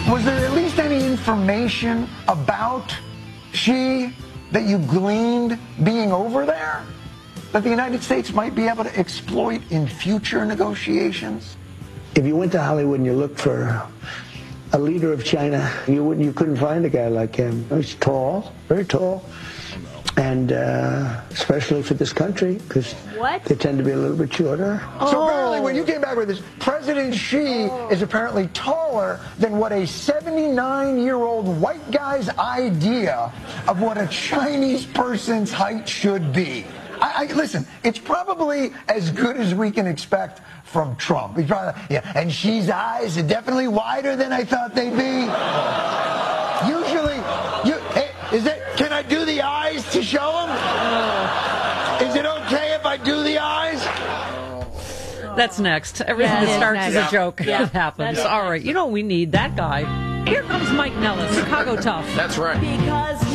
Was there at least any information about Xi that you gleaned being over there that the United States might be able to exploit in future negotiations? If you went to Hollywood and you looked for a leader of China, you couldn't find a guy like him. He's tall, very tall, and especially for this country, because they tend to be a little bit shorter. So apparently when you came back with this, President Xi is apparently taller than what a 79-year-old white guy's idea of what a Chinese person's height should be. Listen, it's probably as good as we can expect from Trump. He's probably, and Xi's eyes are definitely wider than I thought they'd be. Usually, can I do the eyes to show him? Is it okay if I do the eyes? That's next. Everything that starts as a joke happens. All right, we need that guy. Here comes Mike Nellis, Chicago Tough. That's right. Because